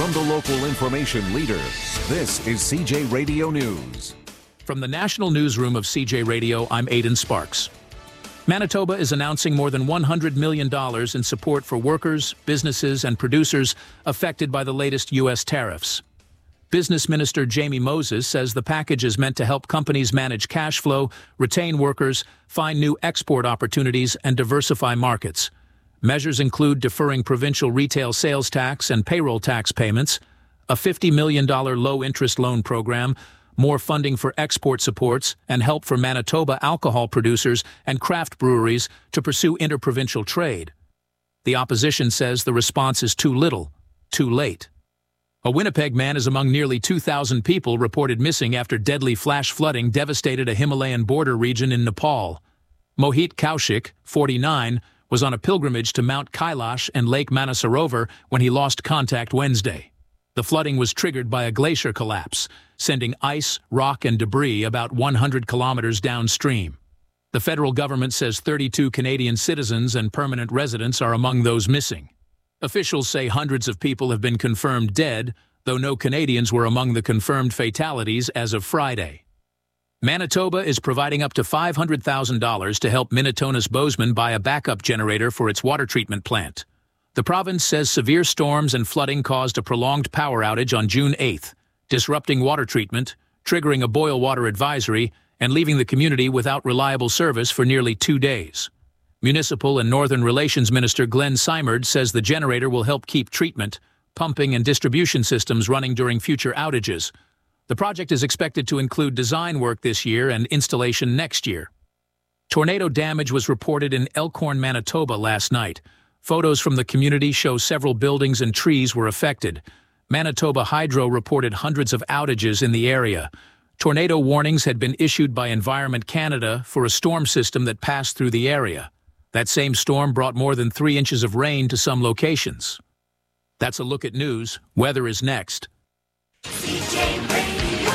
From the local information leader, this is CJ Radio News. From the National Newsroom of CJ Radio, I'm Aidan Sparks. Manitoba is announcing more than $100 million in support for workers, businesses, and producers affected by the latest U.S. tariffs. Business Minister Jamie Moses says the package is meant to help companies manage cash flow, retain workers, find new export opportunities, and diversify markets. Measures include deferring provincial retail sales tax and payroll tax payments, a $50 million low-interest loan program, more funding for export supports, and help for Manitoba alcohol producers and craft breweries to pursue interprovincial trade. The opposition says the response is too little, too late. A Winnipeg man is among nearly 2,000 people reported missing after deadly flash flooding devastated a Himalayan border region in Nepal. Mohit Kaushik, 49, was on a pilgrimage to Mount Kailash and Lake Manasarovar when he lost contact Wednesday. The flooding was triggered by a glacier collapse, sending ice, rock, and debris about 100 kilometers downstream. The federal government says 32 Canadian citizens and permanent residents are among those missing. Officials say hundreds of people have been confirmed dead, though no Canadians were among the confirmed fatalities as of Friday. Manitoba is providing up to $500,000 to help Minitonas Bozeman buy a backup generator for its water treatment plant. The province says severe storms and flooding caused a prolonged power outage on June 8th, disrupting water treatment, triggering a boil water advisory, and leaving the community without reliable service for nearly 2 days. Municipal and Northern Relations Minister Glenn Simard says the generator will help keep treatment, pumping, and distribution systems running during future outages. The project is expected to include design work this year and installation next year. Tornado damage was reported in Elkhorn, Manitoba last night. Photos from the community show several buildings and trees were affected. Manitoba Hydro reported hundreds of outages in the area. Tornado warnings had been issued by Environment Canada for a storm system that passed through the area. That same storm brought more than 3 inches of rain to some locations. That's a look at news. Weather is next. CJ Radio,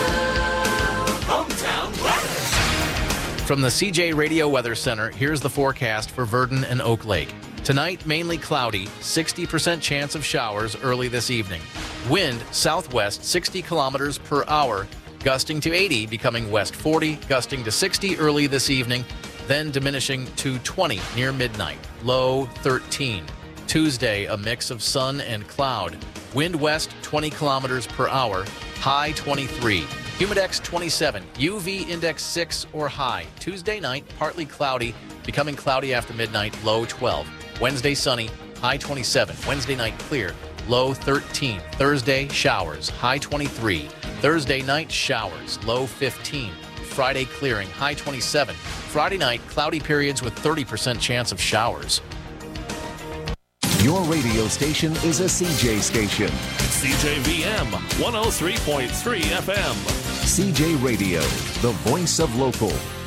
hometown weather. From the CJ Radio Weather Center, here's the forecast for Virden and Oak Lake. Tonight, mainly cloudy, 60% chance of showers early this evening. Wind, southwest, 60 kilometers per hour, gusting to 80, becoming west 40, gusting to 60 early this evening, then diminishing to 20 near midnight, low 13. Tuesday, a mix of sun and cloud. Wind west 20 kilometers per hour, high 23. Humidex 27, UV index 6 or high. Tuesday night, partly cloudy, becoming cloudy after midnight, low 12. Wednesday, sunny, high 27. Wednesday night, clear, low 13. Thursday, showers, high 23. Thursday night, showers, low 15. Friday, clearing, high 27. Friday night, cloudy periods with 30% chance of showers. Your radio station is a CJ station. CJVM 103.3 FM. CJ Radio, the voice of local.